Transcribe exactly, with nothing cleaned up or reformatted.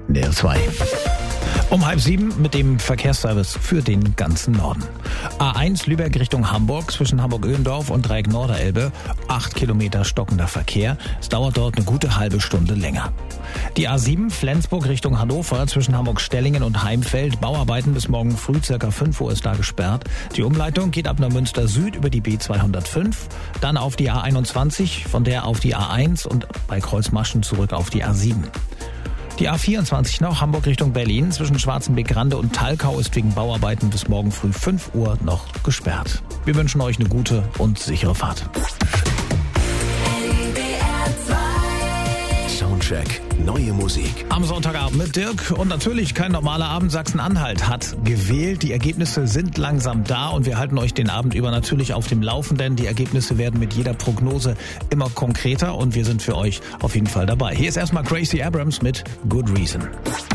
in der R zwei. Um halb sieben mit dem Verkehrsservice für den ganzen Norden. A eins Lübeck Richtung Hamburg zwischen Hamburg-Öhendorf und Dreieck Norderelbe. Acht Kilometer stockender Verkehr. Es dauert dort eine gute halbe Stunde länger. Die A sieben Flensburg Richtung Hannover zwischen Hamburg-Stellingen und Heimfeld. Bauarbeiten bis morgen früh, circa fünf Uhr ist da gesperrt. Die Umleitung geht ab Neumünster Süd über die B zweihundertfünf, dann auf die A einundzwanzig, von der auf die A eins und bei Kreuzmaschen zurück auf die A sieben. Die A vierundzwanzig noch, Hamburg Richtung Berlin, zwischen Schwarzenbeck-Rande und Talkau ist wegen Bauarbeiten bis morgen früh fünf Uhr noch gesperrt. Wir wünschen euch eine gute und sichere Fahrt. Soundcheck, neue Musik. Am Sonntagabend mit Dirk und natürlich kein normaler Abend. Sachsen-Anhalt hat gewählt. Die Ergebnisse sind langsam da und wir halten euch den Abend über natürlich auf dem Laufenden. Die Ergebnisse werden mit jeder Prognose immer konkreter und wir sind für euch auf jeden Fall dabei. Hier ist erstmal Gracie Abrams mit Good Reason.